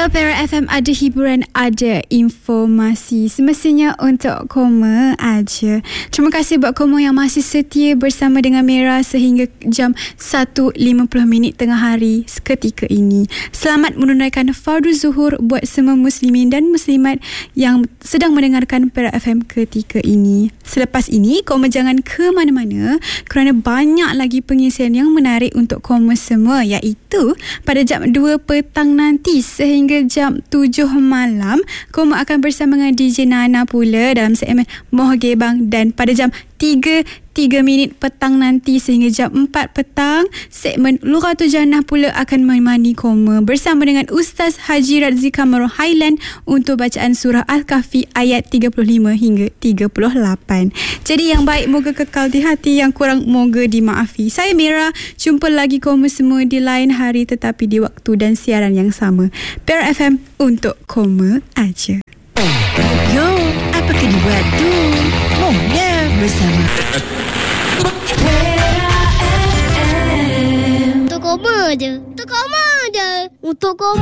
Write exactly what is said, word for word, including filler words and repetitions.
Koma Perak F M, ada hiburan, ada informasi. Semestinya untuk Koma aja. Terima kasih buat Koma yang masih setia bersama dengan Mira sehingga jam satu lima puluh minit tengah hari seketika ini. Selamat menunaikan fardu zuhur buat semua muslimin dan muslimat yang sedang mendengarkan Perak F M ketika ini. Selepas ini, Koma jangan ke mana-mana kerana banyak lagi pengisian yang menarik untuk Koma semua, iaitu pada jam dua petang nanti sehingga jam tujuh malam, Koma akan bersama dengan D J Nana pula dalam segmen Moh Gebang. Dan pada jam tiga tiga minit petang nanti sehingga jam empat petang, segmen Lughatul Jannah pula akan menemani Koma bersama dengan Ustaz Haji Radzi Kamarul Highland untuk bacaan surah Al-Kahfi ayat tiga puluh lima hingga tiga puluh lapan. Jadi yang baik moga kekal di hati, yang kurang moga dimaafi. Saya Mira, jumpa lagi Koma semua di lain hari tetapi di waktu dan siaran yang sama. Perak F M untuk Koma aja. Yo, apa kena buat tu? Mohnya bersama Untuk Koma je. Untuk Koma je. Untuk Koma.